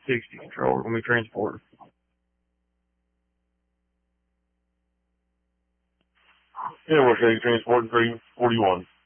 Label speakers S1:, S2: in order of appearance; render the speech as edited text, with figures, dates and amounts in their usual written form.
S1: 60 controller when we transport. Yeah, we'll show you transporting 341.